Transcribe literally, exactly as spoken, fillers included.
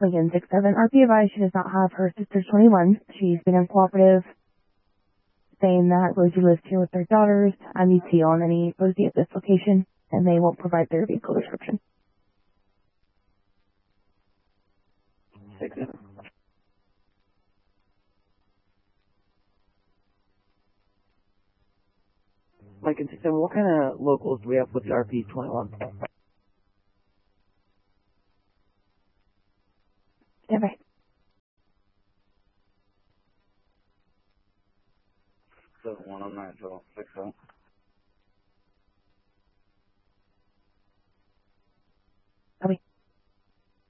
Lincoln six seven. R P advised she does not have her sister's twenty-one. She's been uncooperative, saying that Rosie lives here with their daughters. I'm E T on any Rosie at this location, and they won't provide their vehicle description. Six seven. Lincoln six seven, what kind of locals do we have with the R P twenty-one? Stand by. Seven one on nine, so six seven.